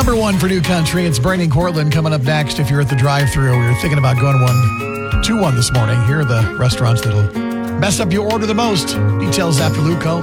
Number one for New Country. It's Brandon Cortland coming up next. If you're at the drive-thru or you're thinking about going to one this morning, here are the restaurants that'll mess up your order the most. Details after Luke Combs.